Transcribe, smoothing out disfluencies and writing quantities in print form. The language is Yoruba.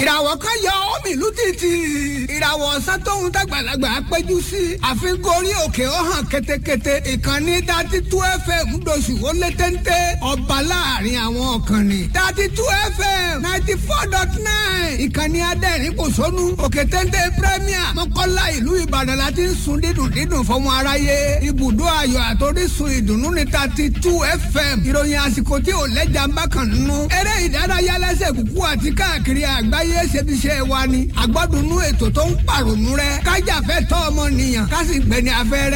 ìràwọ̀ kan yọ omi ìlú títì ìràwọ̀ ọ̀sán tóun dàgbàlagbà péjú sí àfin gorí òkè ó hàn ketekete ìkànnì 32 FM ńdọ̀sù ó lé téńté ọba láàrin àwọn ọ̀kànnì 32 FM 94.9 ìkànnì adẹ́rìn kò sónú òkè téńté premier mọ́kànlá ìlú ìbàdàn láti ń sun dídùn fọmọ aráyé ibùdó ayọ̀ àtòrísun ìdùnnú ní 32 FM ìròyìn àsìkò tí ò lẹ́jà ń bá kàn nínú eré ìdárayá lẹ́sẹ̀ kúkú àti káàkiri àgbáyé ṣebiṣẹ́ wa ni àgbọ́dúnú ètò tó ń pàrònú rẹ kájàfẹ́ tọ́ ọmọnìyàn ká sì gbẹni afẹ́rẹ́.